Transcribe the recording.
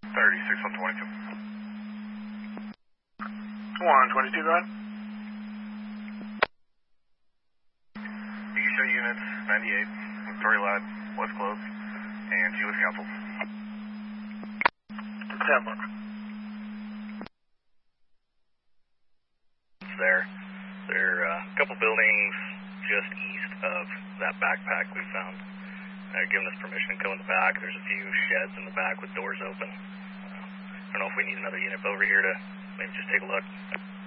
36 on 22. 122, go ahead. You can show units 98, Victoria Lad, West Close, and Jewish Council. 10-4. There are a couple buildings just east of that backpack we found. Giving us permission to go in the back. There's a few sheds in the back with doors open. I don't know if we need another unit over here to maybe just take a look.